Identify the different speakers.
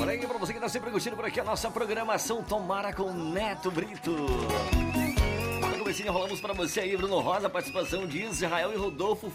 Speaker 1: Olha aí pra você que tá sempre curtindo por aqui a nossa programação Tomara com Neto Brito. No comecinho rolamos pra você aí, Bruno Rosa, participação de Israel e Rodolfo